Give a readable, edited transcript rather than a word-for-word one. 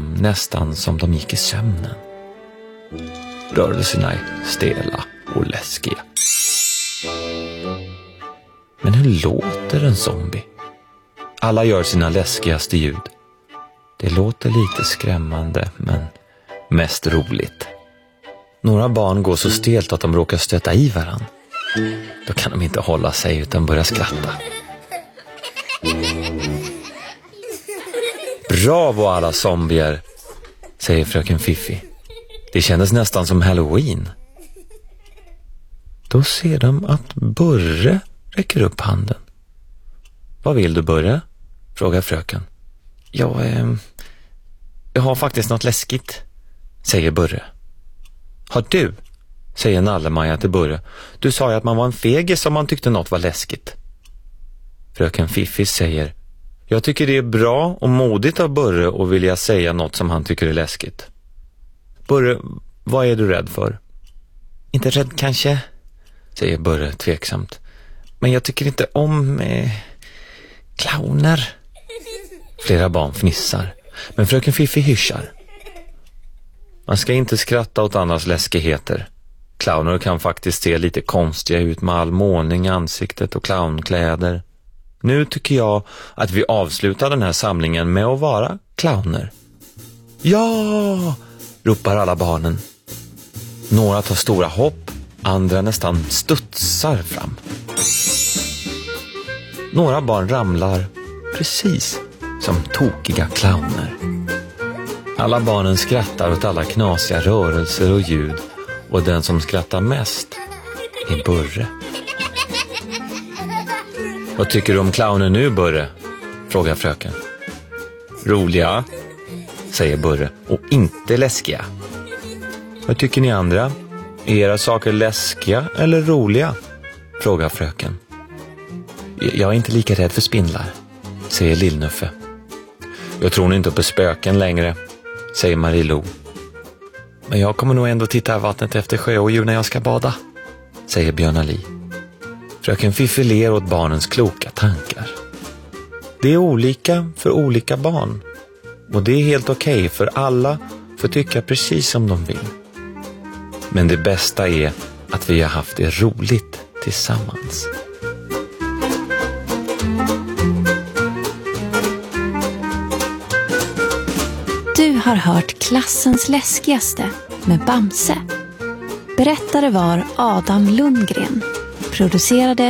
fram nästan som de gick i sömnen. Rörelserna är stela och läskiga. Men hur låter en zombie? Alla gör sina läskigaste ljud. Det låter lite skrämmande, men mest roligt. Några barn går så stelt att de råkar stöta i varann. Då kan de inte hålla sig utan börjar skratta. Bravo alla zombier, säger fröken Fiffi. Det kändes nästan som Halloween. Då ser de att Burre räcker upp handen. Vad vill du, Burre? Frågar fröken. Jag har faktiskt något läskigt, säger Burre. Har du? Säger Nalle-Maja till Burre. Du sa ju att man var en fegis om man tyckte något var läskigt. Fröken Fiffi säger. Jag tycker det är bra och modigt av Burre att vilja säga något som han tycker är läskigt. Burre, vad är du rädd för? Inte rädd kanske, säger Burre tveksamt. Men jag tycker inte om clowner. Flera barn fnissar, men fröken Fiffi hyschar. Man ska inte skratta åt andras läskigheter. Clowner kan faktiskt se lite konstiga ut med all målning i ansiktet och clownkläder. Nu tycker jag att vi avslutar den här samlingen med att vara clowner. Ja! Ropar alla barnen. Några tar stora hopp, andra nästan studsar fram. Några barn ramlar precis som tokiga clowner. Alla barnen skrattar åt alla knasiga rörelser och ljud, och den som skrattar mest är Burre. Vad tycker du om clowner nu, Burre? Frågar fröken. Roliga, säger Burre, och inte läskiga. Vad tycker ni andra? Är era saker läskiga eller roliga? Frågar fröken. Jag är inte lika rädd för spindlar, säger Lillnuffe. Jag tror inte på spöken längre, säger Marie-Lo. Men jag kommer nog ändå titta i vattnet efter sjöodjur när jag ska bada, säger Björn-Ali. Fröken Fiffi ler åt barnens kloka tankar. Det är olika för olika barn. Och det är helt okej, för alla får tycka precis som de vill. Men det bästa är att vi har haft det roligt tillsammans. Du har hört Klassens läskigaste med Bamse. Berättare var Adam Lundgren. Producerade